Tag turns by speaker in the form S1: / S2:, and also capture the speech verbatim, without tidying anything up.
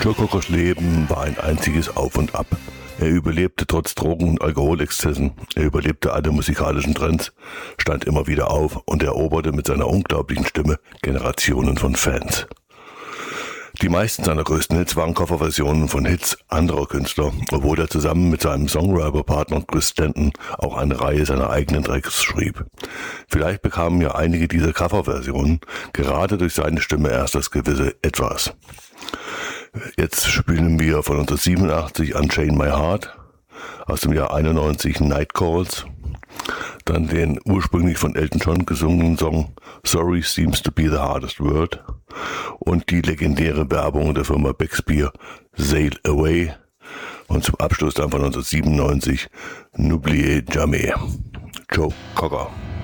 S1: Joe Cockers Leben war ein einziges Auf und Ab. Er überlebte trotz Drogen- und Alkoholexzessen, er überlebte alle musikalischen Trends, stand immer wieder auf und eroberte mit seiner unglaublichen Stimme Generationen von Fans. Die meisten seiner größten Hits waren Coverversionen von Hits anderer Künstler, obwohl er zusammen mit seinem Songwriter-Partner Chris Stanton auch eine Reihe seiner eigenen Tracks schrieb. Vielleicht bekamen ja einige dieser Coverversionen gerade durch seine Stimme erst das gewisse Etwas. Jetzt spielen wir von neunzehnhundertsiebenundachtzig Unchain My Heart, aus dem Jahr einundneunzig Night Calls, dann den ursprünglich von Elton John gesungenen Song Sorry Seems to be the Hardest Word und die legendäre Werbung der Firma Beckspear Sail Away und zum Abschluss dann von neunzehnhundertsiebenundneunzig N'Oubliez Jamais. Joe Cocker.